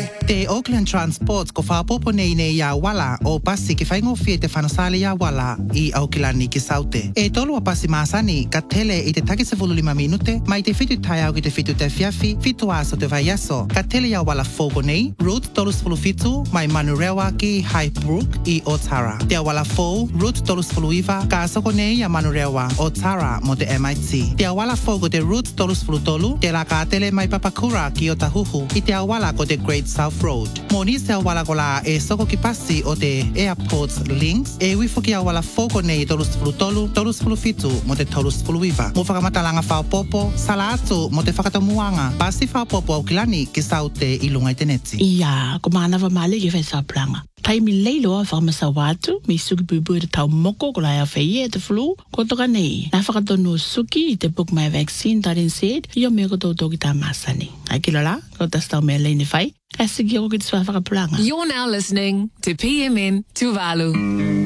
Te Auckland Transport ko whapopo nei ia wala o pasi ki whaingofie te whanosale ia wala I Aukilani ki Saute. E tolu a pasi maasani ka tele I te take se 5 minute mai te fitu tai au ki te fitu te fiafi fitu aso te vaiaso. Ka tele ia wala fogo nei Route 35 mai Manurewa ki Highbrook I Otara. Te wala fo Route 35 ka asoko nei ia Manurewa Otara mo te MIT. Te wala fogo te Route 33 te la ka tele mai Papakura ki Otahuhu I te awala ko te Great South Road. Moni se awala ko la e soko ki pasi o te Airport Links e wifo ki awala fogo nei tolus fitu mo te tolus fuluiva. Mo whakamatalanga whaopopo, sala atu mo te whakatamuanga, pasi whaopopo au kilani ki Saute I lunga I te neti. Ia, ko maana wa male ki whai saplanga. Tai mi leilo a whakamasa watu, mi suki bubu te tau moko ko lai a whaie te flu, ko toka nei. Nā whakatono suki I te book my vaccine, Darin said, I o mea ko tau toki tā masani. Ai kila la, ko tastau mea leine whai, kasi ki o ki te swa whakapulanga. You're now listening to PMN Tuvalu.